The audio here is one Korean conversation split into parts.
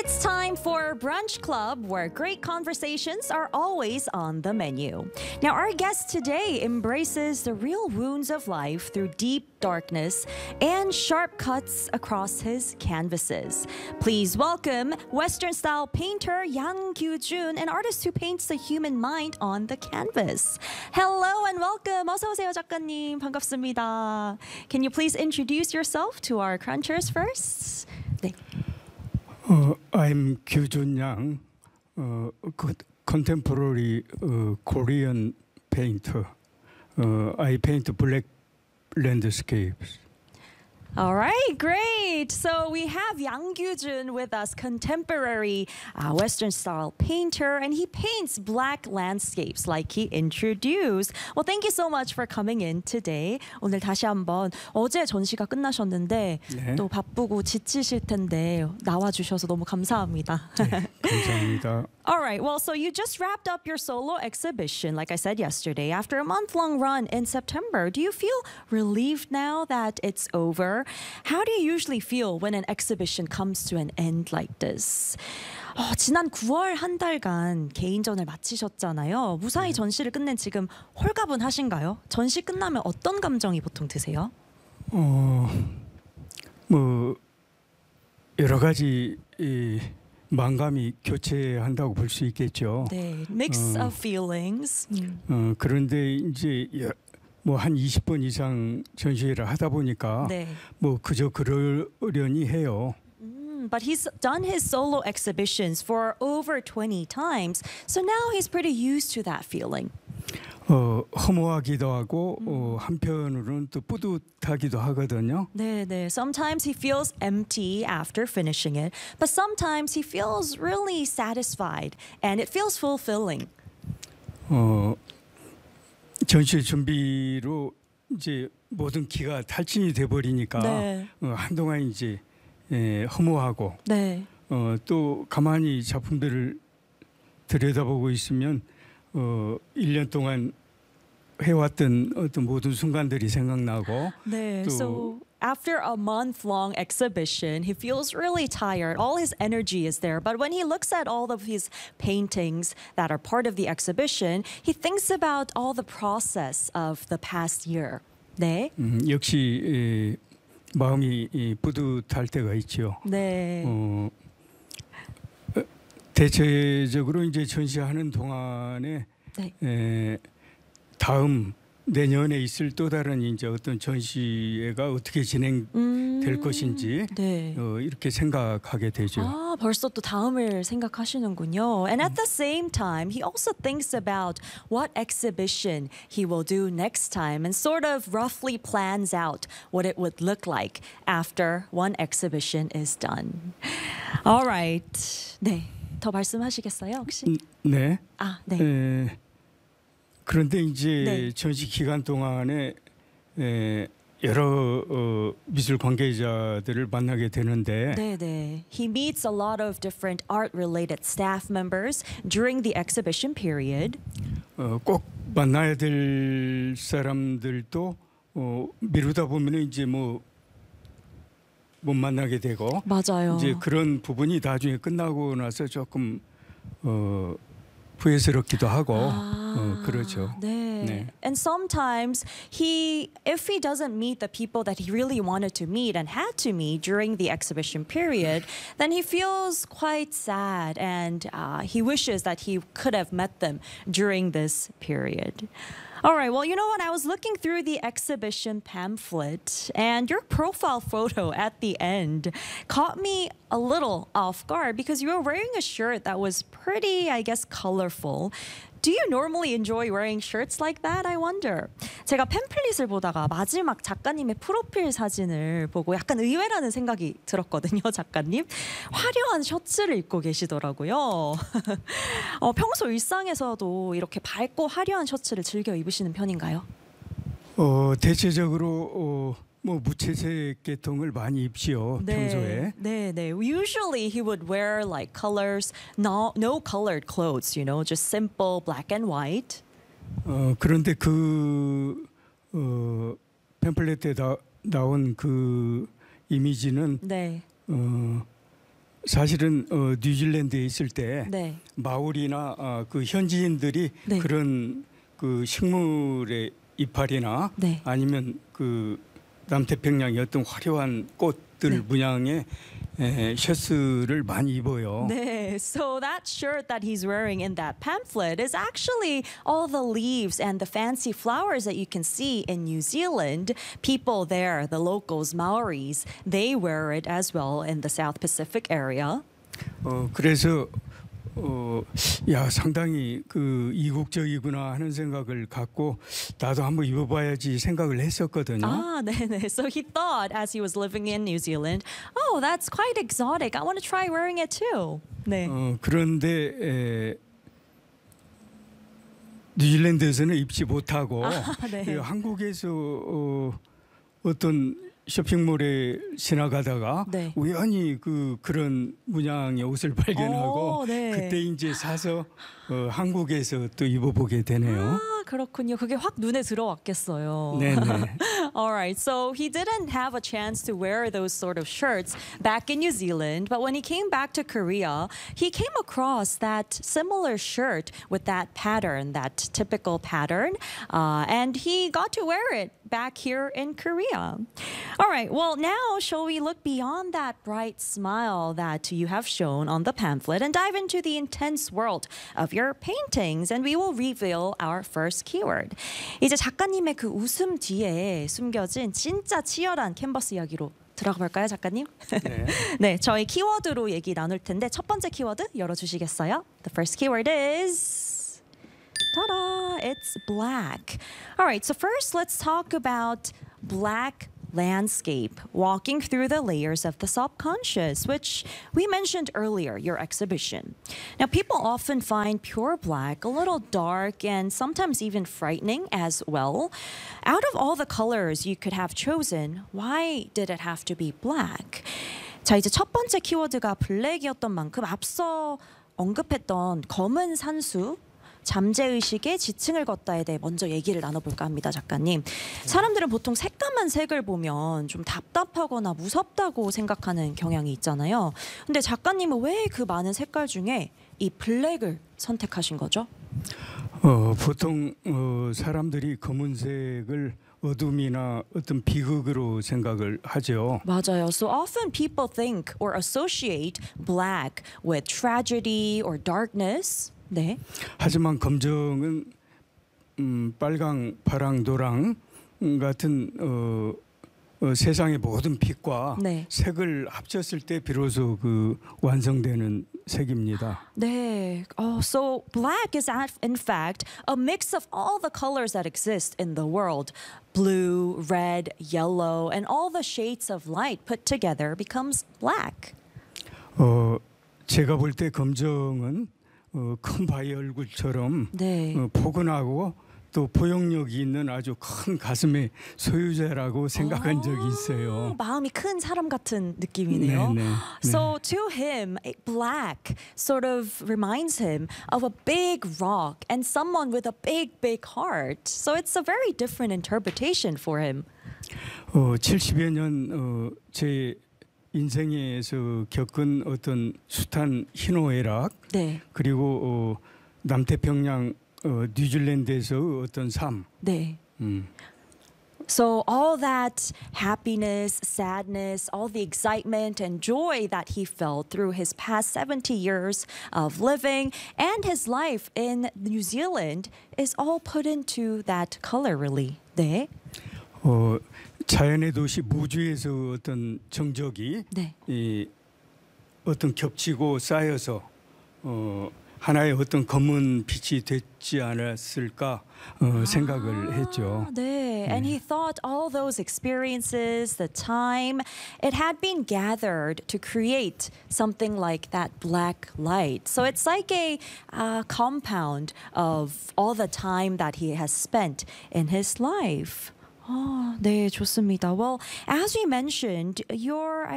It's time for Brunch Club, where great conversations are always on the menu. Now, our guest today embraces the real wounds of life through deep darkness and sharp cuts across his canvases. Please welcome Western-style painter Yang Kyu-jun, an artist who paints the human mind on the canvas. Hello and welcome. 어서 오세요, 작가님. 반갑습니다. Can you please introduce yourself to our crunchers first? 네. I'm Kyu-jun Yang, contemporary Korean painter. I paint black landscapes. All right, great. So we have Yang Kyu-jun with us, contemporary Western-style painter, and he paints black landscapes like he introduced. Well, thank you so much for coming in today. 오늘 다시 한번 어제 전시가 끝나셨는데 네. 또 바쁘고 지치실 텐데 나와주셔서 너무 감사합니다. 네, 감사합니다. All right, well, so you just wrapped up your solo exhibition, like I said yesterday, after a month-long run in September. Do you feel relieved now that it's over? How do you usually feel when an exhibition comes to an end like this? 지난 9월 한 달간 개인전을 마치셨잖아요. 무사히 전시를 끝낸 지금 홀가분하신가요? 전시 끝나면 어떤 감정이 보통 드세요? 뭐 여러 가지 만감이 교체한다고 볼 수 있겠죠. 네, mix of feelings. 그런데 이제 뭐 한 20번 이상 전시회를 하다 보니까 네. 뭐 그저 그러려니 해요. But he's done his solo exhibitions for over 20 times, so now he's pretty used to that feeling. 허무하기도 하고 한편으로는 또 뿌듯하기도 하거든요. 네. Sometimes he feels empty after finishing it, but sometimes he feels really satisfied and it feels fulfilling. 전시 준비로 이제 모든 기가 탈진이 돼 버리니까 네. 한동안 이제 허무하고 네. 또 가만히 작품들을 들여다보고 있으면 1년 동안 해왔던 어떤 모든 순간들이 생각나고 네. 또 So after a month-long exhibition, he feels really tired. All his energy is there. But when he looks at all of his paintings that are part of the exhibition, he thinks about all the process of the past year. 네. 역시 마음이 뿌듯할 때가 있죠. 네. 대체적으로 이제 전시하는 동안에 네. 다음 내년에 있을 또 다른 이제 어떤 전시회가 어떻게 진행될 것인지 네. 이렇게 생각하게 되죠. 벌써 또 다음을 생각하시는군요. And at the same time, he also thinks about what exhibition he will do next time and sort of roughly plans out what it would look like after one exhibition is done. All right. 네. 더 말씀하시겠어요, 혹시? 네. 네. 그런데 이제 네. 전시 기간 동안에 여러 미술 관계자들을 만나게 되는데 네. He meets a lot of different art-related staff members during the exhibition period. 꼭 만나야 될 사람들도 미루다 보면은 이제 뭐 못 만나게 되고 맞아요. 이제 그런 부분이 나중에 끝나고 나서 조금 후회스럽기도 하고 그렇죠. 네. And sometimes if he doesn't meet the people that he really wanted to meet and had to meet during the exhibition period, then he feels quite sad and he wishes that he could have met them during this period. All right, well, you know what? I was looking through the exhibition pamphlet, and your profile photo at the end caught me a little off guard because you were wearing a shirt that was pretty, I guess, colorful. Do you normally enjoy wearing shirts like that, I wonder? 제가 팸플릿을 보다가 마지막 작가님의 프로필 사진을 보고 약간 의외라는 생각이 들었거든요, 작가님. 화려한 셔츠를 입고 계시더라고요. 평소 일상에서도 이렇게 밝고 화려한 셔츠를 즐겨 입으시는 편인가요? 대체적으로 뭐 무채색 계통을 많이 입지요, 평소에. 네. Usually he would wear like colors, no colored clothes, just simple black and white. 그런데 그 팸플렛에 나온 그 이미지는 네. 사실은 뉴질랜드에 있을 때 네. 마오리나 그 현지인들이 네. 그런 그 식물의 이파리나 네. 아니면 그 남태평양의 어떤 화려한 꽃들 네. 문양의 셔츠를 많이 입어요. 네, so that shirt that he's wearing in that pamphlet is actually all the leaves and the fancy flowers that you can see in New Zealand. People there, the locals, Maoris, they wear it as well in the South Pacific area. 그래서 야 상당히 그 이국적이구나 하는 생각을 갖고 나도 한번 입어봐야지 생각을 했었거든요. Ah, 네네. So he thought as he was living in New Zealand, oh, that's quite exotic. I want to try wearing it too. 네. 그런데 뉴질랜드에서는 입지 못하고 네. 그 한국에서 어떤 쇼핑몰에 지나가다가 네. 우연히 그런 문양의 옷을 발견하고 네. 그때 이제 사서 한국에서 또 입어보게 되네요. 아, 그렇군요. 그게 확 눈에 들어왔겠어요. 네네. All right, so he didn't have a chance to wear those sort of shirts back in New Zealand, but when he came back to Korea, he came across that similar shirt with that pattern, that typical pattern, and he got to wear it back here in Korea. All right, well, now shall we look beyond that bright smile that you have shown on the pamphlet and dive into the intense world of your paintings, and we will reveal our first keyword. 이제 작가님의 그 웃음 뒤에 숨겨진 진짜 치열한 캔버스 이야기로 들어가 볼까요, 작가님? 네. 네, 저희 키워드로 얘기 나눌 텐데 첫 번째 키워드 열어주시겠어요? The first keyword is ta-da! It's black. All right, so first let's talk about black landscape, walking through the layers of the subconscious, which we mentioned earlier, your exhibition. Now, people often find pure black a little dark and sometimes even frightening as well. Out of all the colors you could have chosen, why did it have to be black? 자, 이제 첫 번째 키워드가 블랙이었던 만큼 앞서 언급했던 검은 산수, 잠재의식의 지층을 걷다에 대해 먼저 얘기를 나눠볼까 합니다, 작가님. 사람들은 보통 새까만 색을 보면 좀 답답하거나 무섭다고 생각하는 경향이 있잖아요. 근데 작가님은 왜 그 많은 색깔 중에 이 블랙을 선택하신 거죠? 보통 사람들이 검은색을 어둠이나 어떤 비극으로 생각을 하죠. 맞아요. So often people think or associate black with tragedy or darkness. 네. 하지만 검정은 빨강, 파랑, 노랑 같은 세상의 모든 빛과 네. 색을 합쳤을 때 비로소 그 완성되는 색입니다. 네. So black is in fact a mix of all the colors that exist in the world. Blue, red, yellow, and all the shades of light put together becomes black. 제가 볼 때 검정은 큰 바위 얼굴처럼 네. 포근하고 또 포용력이 있는 아주 큰 가슴의 소유자라고 생각한 적이 있어요. 마음이 큰 사람 같은 느낌이네요. 네, 네, So to him, black sort of reminds him of a big rock and someone with a big, big heart. So it's a very different interpretation for him. 70여 년 제 인생에서 겪은 어떤 숱한 희노애락 네. 그리고 남태평양 뉴질랜드에서 어떤 삶. 네. So all that happiness, sadness, all the excitement and joy that he felt through his past 70 years of living and his life in New Zealand is all put into that color really. 네. 자연의 도시 무주에서 어떤 정적이 네. 어떤 겹치고 쌓여서 하나의 어떤 검은 빛이 됐지 않았을까 생각을 했죠. 네. And he thought all those experiences, the time, it had been gathered to create something like that black light. So it's like a compound of all the time that he has spent in his life. 네, 좋습니다. Well, as we mentioned, your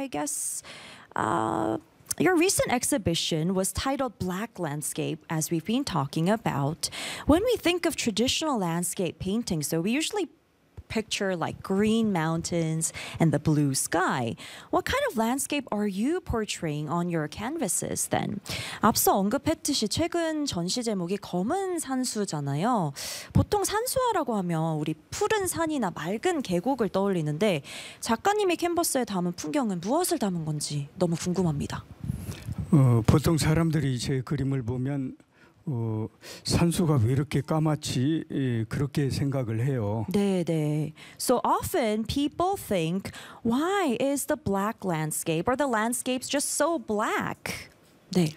recent exhibition was titled Black Landscape, as we've been talking about. When we think of traditional landscape paintings, so we usually picture like green mountains and the blue sky. What kind of landscape are you portraying on your canvases then? 앞서 언급했듯이 최근 전시 제목이 검은 산수잖아요. 보통 산수화라고 하면 우리 푸른 산이나 맑은 계곡을 떠올리는데 작가님이 캔버스에 담은 풍경은 무엇을 담은 건지 너무 궁금합니다. 보통 사람들이 제 그림을 보면 산수가 왜 이렇게 까맣지 그렇게 생각을 해요. 네, 네. So often people think, why is the black landscape or the landscapes just so black? 네.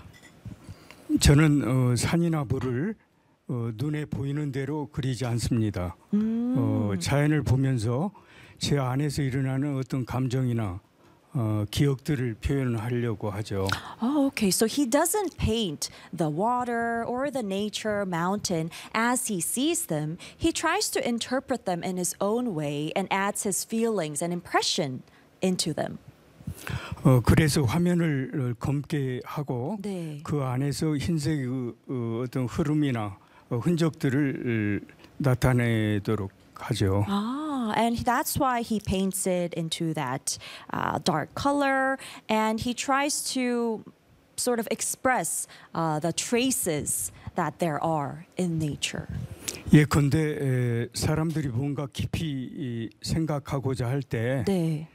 저는 산이나 물을 눈에 보이는 대로 그리지 않습니다. 자연을 보면서 제 안에서 일어나는 어떤 감정이나 기억들을 표현하려고 하죠. Oh, okay. So he doesn't paint the water or the nature, mountain as he sees them. He tries to interpret them in his own way and adds his feelings and impression into them. 그래서 화면을 검게 하고 네. 그 안에서 흰색의 어떤 흐름이나 흔적들을 나타내도록 하죠. And that's why he paints it into that dark color, and he tries to sort of express the traces that there are in nature. 예컨대 사람들이 뭔가 깊이 생각하고자 할 때 네,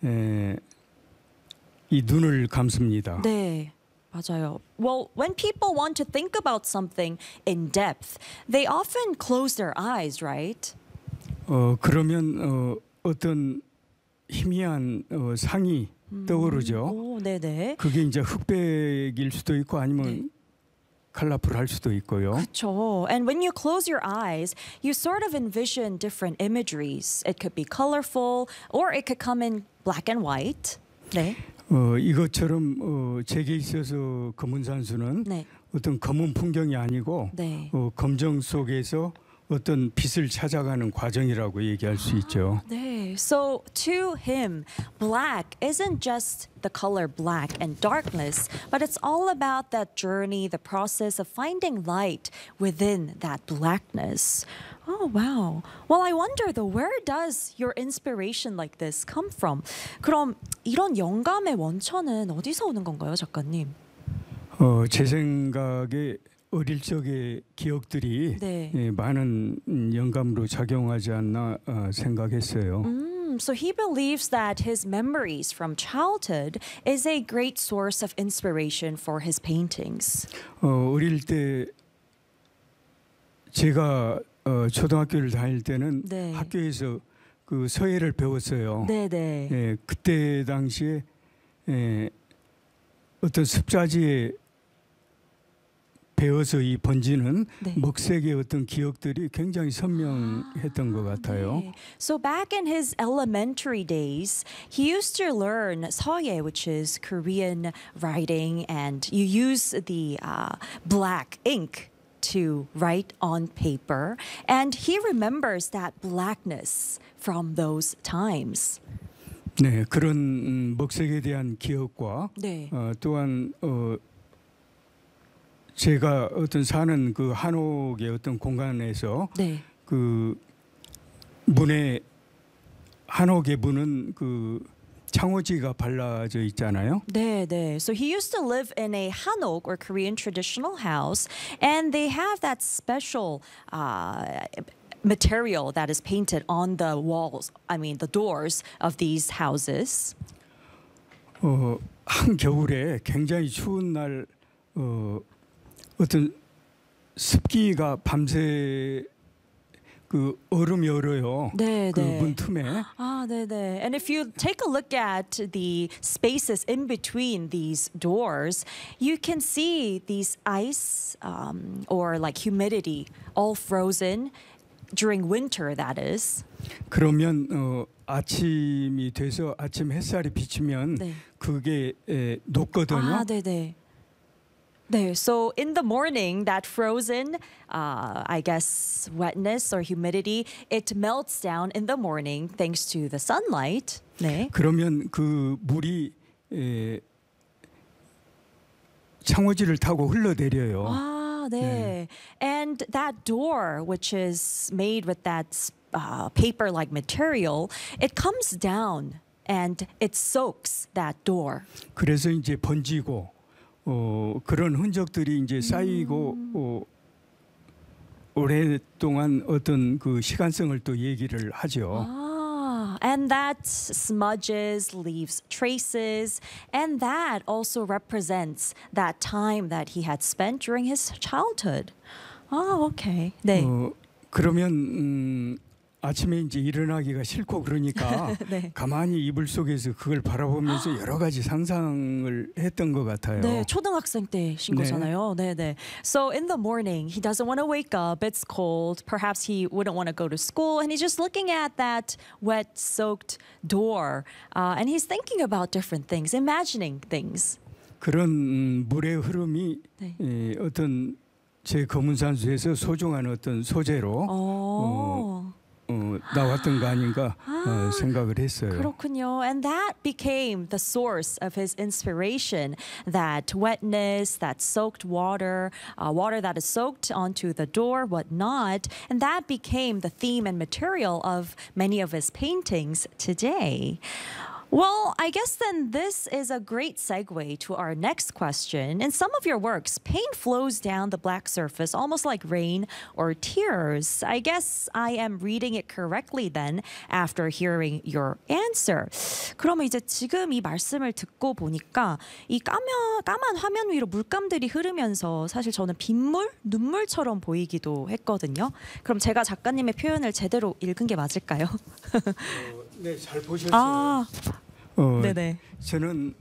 이 눈을 감습니다. 네, 맞아요. Well, when people want to think about something in depth, they often close their eyes, right? 그러면 어떤 희미한 상이 떠오르죠. 오, 네네. 그게 이제 흑백일 수도 있고 아니면 네. 컬러풀할 수도 있고요. 그렇죠. And when you close your eyes, you sort of envision different imageries. It could be colorful, or it could come in black and white. 네. 이것처럼 제게 있어서 검은 산수는 네. 어떤 검은 풍경이 아니고 네. 검정 속에서 어떤 빛을 찾아가는 과정이라고 얘기할 수 있죠. 네. So to him, black isn't just the color black and darkness, but it's all about that journey, the process of finding light within that blackness. Oh, wow. Well, I wonder though, where does your inspiration like this come from? 그럼 이런 영감의 원천은 어디서 오는 건가요, 작가님? 제 생각에 어릴 적의 기억들이 네. 많은 영감으로 작용하지 않나 생각했어요. So he believes that his memories from childhood is a great source of inspiration for his paintings. 어릴 때 제가 초등학교를 다닐 때는 네. 학교에서 그 서예를 배웠어요. 네네. 예, 그때 당시에 어떤 습자지에 배워서 이 번지는 네. 먹색의 어떤 기억들이 굉장히 선명했던 것 같아요. 네. So back in his elementary days, he used to learn 서예, which is Korean writing, and you use the black ink to write on paper, and he remembers that blackness from those times. 네, 그런 먹색에 대한 기억과 네. 또한 제가 어떤 사는 그 한옥의 어떤 공간에서 네. 그 문에 한옥의 문은 그 창호지가 발라져 있잖아요. 네, 네. So he used to live in a hanok or Korean traditional house, and they have that special material that is painted on the walls. I mean, the doors of these houses. 한 겨울에 굉장히 추운 날 어떤 습기가 밤새 그 얼음이 얼어요. 네, 그 네. 문 틈에. Ah, 네, 네. And if you take a look at the spaces in between these doors, you can see these ice or like humidity all frozen during winter, that is. 그러면 아침이 돼서 아침 햇살이 비치면 네. 그게 녹거든요. 아, 네, 네. 네, so in the morning, that frozen, I guess, wetness or humidity, it melts down in the morning thanks to the sunlight. 네. 그러면 그 물이 창호지를 타고 흘러내려요. 아, 네. And that door, which is made with that paper-like material, it comes down and it soaks that door. 그래서 이제 번지고 그런 흔적들이 이제 쌓이고 오랫동안 어떤 그 시간성을 또 얘기를 하죠. And that smudges, leaves traces, and that also represents that time that he had spent during his childhood. Okay. 네. 그러면 아침에 이제 일어나기가 싫고 그러니까 네. 가만히 이불 속에서 그걸 바라보면서 여러 가지 상상을 했던 것 같아요. 네, 초등학생 때신 네. 거잖아요. 네, 네. So in the morning, he doesn't want to wake up. It's cold. Perhaps he wouldn't want to go to school, and he's just looking at that wet, soaked door, and he's thinking about different things, imagining things. 그런 물의 흐름이 네. 어떤 제 검은산수에서 소중한 어떤 소재로 나왔던 거 아닌가 생각을 했어요. 그렇군요. And that became the source of his inspiration. That wetness, that soaked water, water that is soaked onto the door, whatnot. And that became the theme and material of many of his paintings today. Well, I guess then this is a great segue to our next question. In some of your works, paint flows down the black surface almost like rain or tears. I guess I am reading it correctly then after hearing your answer. 그러면 이제 지금 이 말씀을 듣고 보니까 이 까만 화면 위로 물감들이 흐르면서 사실 저는 빗물, 눈물처럼 보이기도 했거든요. 그럼 제가 작가님의 표현을 제대로 읽은 게 맞을까요? 네, 잘 보셨어요. 네네. 저는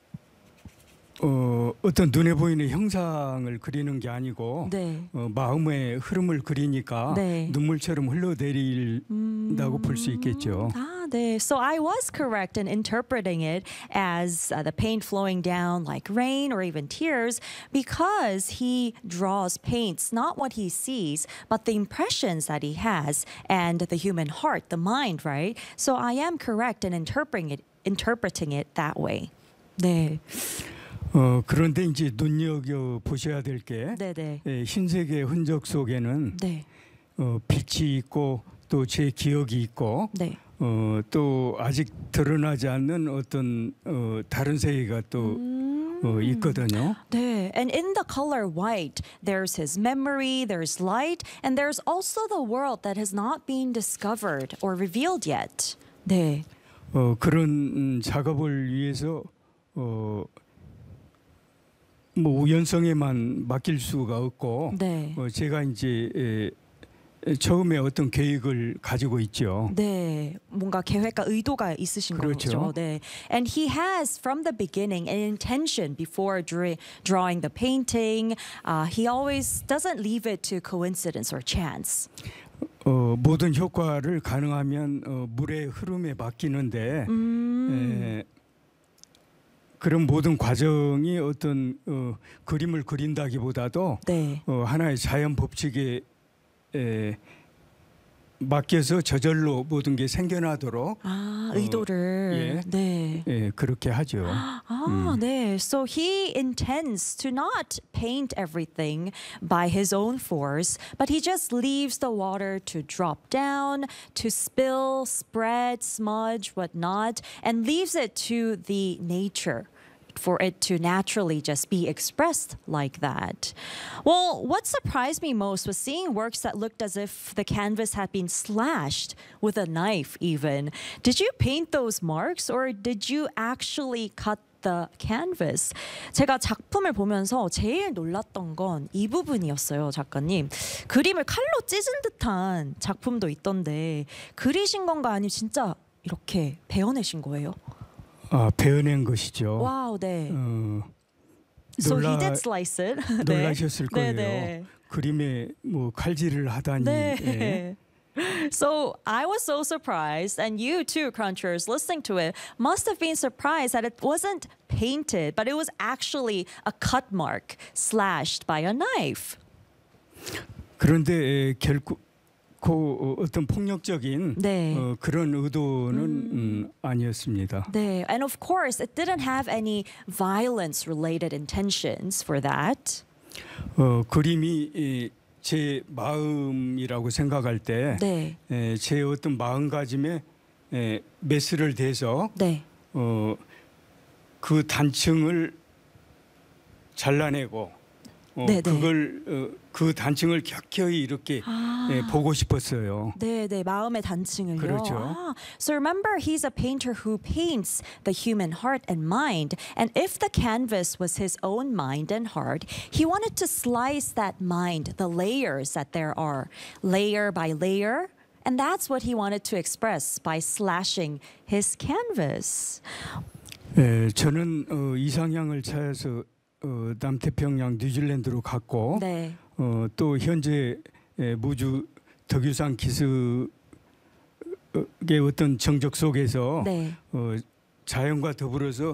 어떤 눈에 보이는 형상을 그리는 게 아니고 네. 마음의 흐름을 그리니까 네. 눈물처럼 흘러내린다고 볼 수 있겠죠. 네. So I was correct in interpreting it as the paint flowing down like rain or even tears because he draws paints not what he sees but the impressions that he has and the human heart, the mind, right? So I am correct in interpreting it that way. 네. 그런데 이제 눈여겨 보셔야 될 게 네네. 흰색의 흔적 속에는 네. 빛이 있고 또 제 기억이 있고 네. 또 아직 드러나지 않는 어떤 다른 세계가 또 있거든요. 네. And in the color white, there's his memory, there's light, and there's also the world that has not been discovered or revealed yet. 네. 그런 작업을 위해서 뭐 우연성에만 맡길 수가 없고 네. 제가 이제 처음에 어떤 계획을 가지고 있죠. 네, 뭔가 계획과 의도가 있으신 그렇죠. 거죠. 네, and he has from the beginning an intention before drawing the painting. He always doesn't leave it to coincidence or chance. 모든 효과를 가능하면 물의 흐름에 맡기는데 그런 모든 과정이 어떤 그림을 그린다기보다도 네. 하나의 자연 법칙에 맡겨서 저절로 모든 게 생겨나도록 의도를 네. 그렇게 하죠. 네. So he intends to not paint everything by his own force, but he just leaves the water to drop down, to spill, spread, smudge, whatnot, and leaves it to the nature for it to naturally just be expressed like that. Well, what surprised me most was seeing works that looked as if the canvas had been slashed with a knife even. Did you paint those marks or did you actually cut the canvas? 제가 작품을 보면서 제일 놀랐던 건 이 부분이었어요, 작가님. 그림을 칼로 찢은 듯한 작품도 있던데 그리신 건가 아니면 진짜 이렇게 베어내신 거예요? 베어낸 것이죠. 와우, 네. So he did slice it. 놀라셨을 거예요. 네. 그림에 뭐 칼질을 하다니. 네. So I was so surprised, and you too, Crunchers, listening to it, must have been surprised that it wasn't painted, but it was actually a cut mark slashed by a knife. 그런데 결국 어떤 폭력적인 네. 그런 의도는 아니었습니다. 네, and of course, it didn't have any violence-related intentions for that. 그림이 제 마음이라고 생각할 때 네. 제 어떤 마음가짐에 메스를 대서 네. 그 단층을 잘라내고 네네. 그걸 그 단층을 격하게 이렇게 보고 싶었어요. 네, 네, 마음의 단층을요. 그렇죠. So remember, he's a painter who paints the human heart and mind. And if the canvas was his own mind and heart, he wanted to slice that mind, the layers that there are, layer by layer. And that's what he wanted to express by slashing his canvas. 저는 이상향을 찾아서 남태평양 뉴질랜드로 갔고 네. 또 현재 무주 덕유산 기슭의 어떤 정적 속에서 네. 자연과 더불어서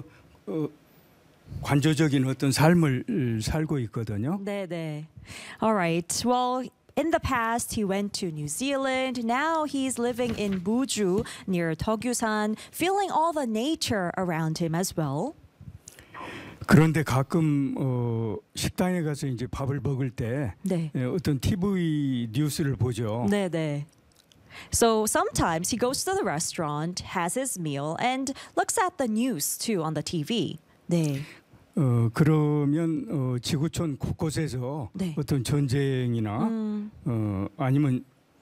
관조적인 어떤 삶을 살고 있거든요. 네, 네. All right. Well, in the past, he went to New Zealand. Now he's living in Buju near Togyu-san, feeling all the nature around him as well. 그런데 가끔 식당에 가서 이제 밥을 먹을 때 네. 어떤 TV 뉴스를 보죠. 네, 네. So sometimes he goes to the restaurant, has his meal, and looks at the news too on the TV. 네. 그러면 지구촌 곳곳에서 네. 어떤 전쟁이나 아니면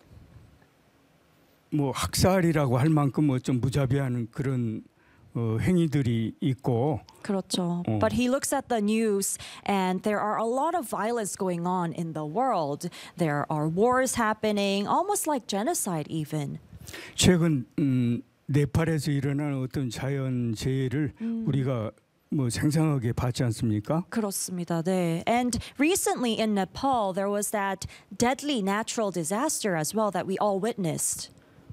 뭐 학살이라고 할 만큼 좀 무자비한 그런 행위들이 있고. 그렇죠. But he looks at the news and there are a lot of violence going on in the world. There are wars happening, almost like genocide even. 최근 네팔에서 일어난 어떤 자연 재해를 우리가 뭐 생생하게 봤지 않습니까? 그렇습니다. 네. And recently in Nepal there was that deadly natural disaster as well that we all witnessed.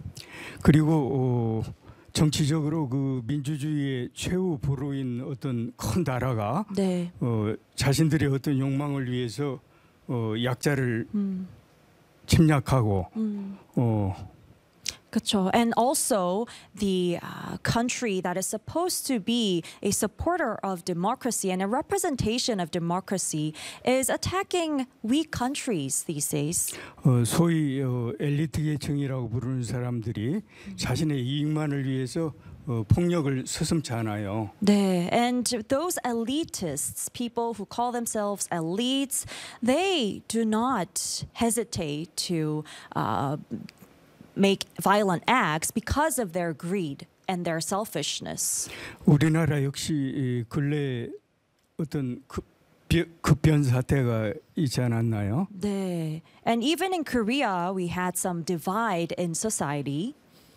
그리고 정치적으로 그 민주주의의 최후 보루인 어떤 큰 나라가 네. 자신들의 어떤 욕망을 위해서 약자를 침략하고 그렇죠. And also the country that is supposed to be a supporter of democracy and a representation of democracy is attacking weak countries these days. 소위 엘리트 계층이라고 부르는 사람들이 자신의 이익만을 위해서 폭력을 서슴지 않아요. 네, and those elitists, people who call themselves elites, they do not hesitate to make violent acts because of their greed and their selfishness. 우리나라 역시 근래 어떤 급변 사태가 있지 않았나요? 네, and even in Korea, we had some divide in society.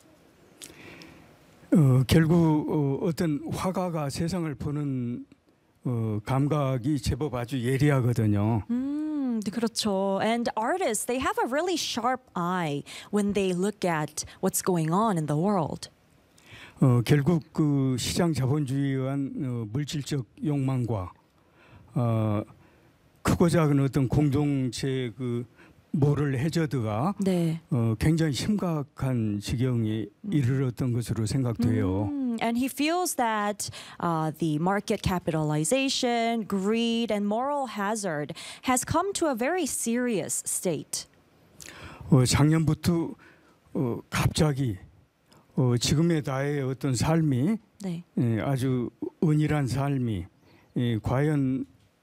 결국 어떤 화가가 세상을 보는 감각이 제법 아주 예리하거든요. 그렇죠. And artists, they have a really sharp eye when they look at what's going on in the world. 결국 그 시장 자본주의에 의한 물질적 욕망과 크고 작은 어떤 공동체 그 모럴 해저드가 네. 굉장히 심각한 지경에 이르렀던 것으로 생각돼요. And he feels that the market capitalization, greed, and moral hazard has come to a very serious state. 작년부터 갑자기 지금의 나의 어떤 삶이 네. 아주 은밀한 삶이 과연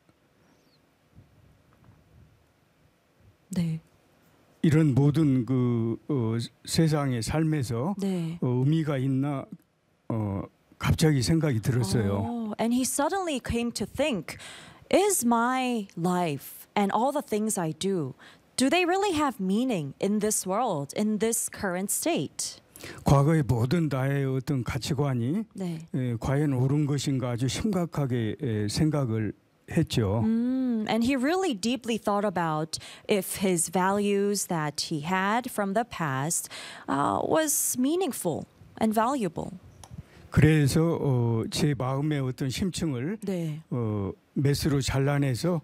네. 이런 모든 그 세상의 삶에서 네. 의미가 있나 갑자기 생각이 들었어요. Oh, and he suddenly came to think, is my life and all the things I do they really have meaning in this world, in this current state? 과거의 모든 나의 어떤 가치관이 네. 과연 옳은 것인가 아주 심각하게 생각을 했죠. And he really deeply thought about if his values that he had from the past was meaningful and valuable. 그래서 제 마음의 어떤 심층을 네. 메스로 잘라내서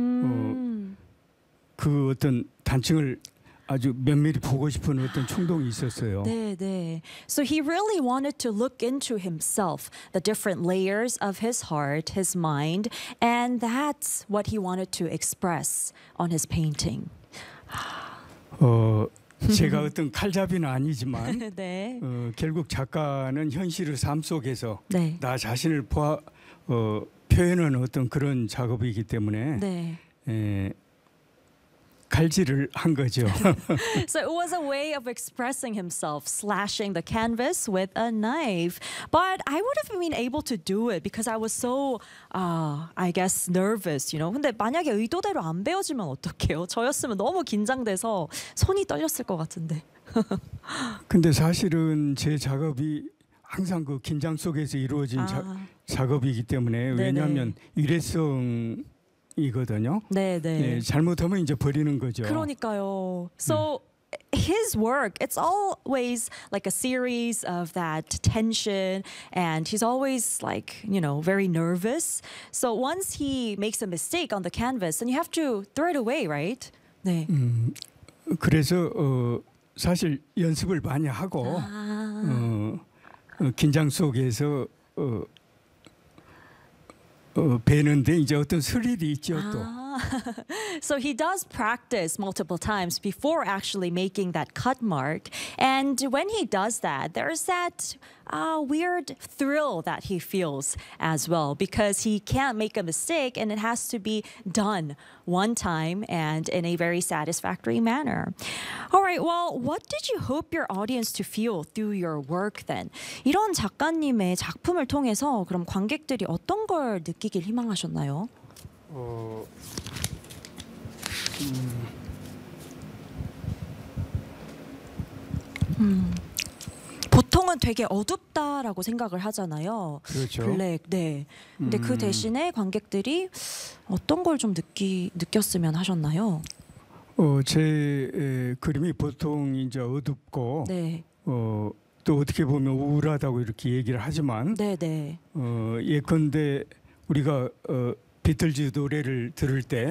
그 어떤 단층을 아주 면밀히 보고 싶은 어떤 충동이 있었어요. 네, 네. So he really wanted to look into himself, the different layers of his heart, his mind, and that's what he wanted to express on his painting. 제가 어떤 칼잡이는 아니지만 네. 결국 작가는 현실의 삶 속에서 네. 나 자신을 표현하는 어떤 그런 작업이기 때문에 네. 칼질을 한 거죠. So it was a way of expressing himself, slashing the canvas with a knife. But I would have been able to do it because I was so, I guess, nervous, you know. 근데 만약에 의도대로 안 배워지면 어떡해요? 저였으면 너무 긴장돼서 손이 떨렸을 것 같은데. 근데 사실은 제 작업이 항상 그 긴장 속에서 이루어진 작업이기 때문에 네네. 왜냐하면 일회성이거든요. 네, 네. 잘못하면 이제 버리는 거죠. 그러니까요. So his work, it's always like a series of that tension, and he's always like, you know, very nervous. So once he makes a mistake on the canvas, then you have to throw it away, right? 네. 그래서 사실 연습을 많이 하고 긴장 속에서 배는데 이제 어떤 스릴이 있죠 또. So he does practice multiple times before actually making that cut mark. And when he does that, there's that weird thrill that he feels as well because he can't make a mistake and it has to be done one time and in a very satisfactory manner. All right, well, what did you hope your audience to feel through your work then? 이런 작가님의 작품을 통해서 그럼 관객들이 어떤 걸 느끼길 희망하셨나요? 보통은 되게 어둡다라고 생각을 하잖아요. 그렇죠. 블랙, 네. 근데 그 대신에 관객들이 어떤 걸 좀 느꼈으면 하셨나요? 제 그림이 보통 이제 어둡고 네, 또 어떻게 보면 우울하다고 이렇게 얘기를 하지만 네, 네. 예컨대 우리가 비틀즈 노래를 들을 때